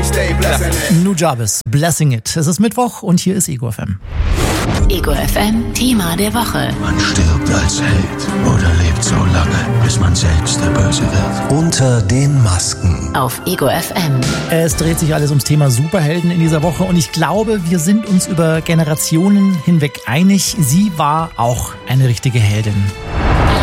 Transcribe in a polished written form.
Nujabes, Blessing It. Es ist Mittwoch und hier ist Ego FM. Ego FM, Thema der Woche. Man stirbt als Held oder lebt so lange, bis man selbst der Böse wird. Unter den Masken. Auf Ego FM. Es dreht sich alles ums Thema Superhelden in dieser Woche und ich glaube, wir sind uns über Generationen hinweg einig. Sie war auch eine richtige Heldin.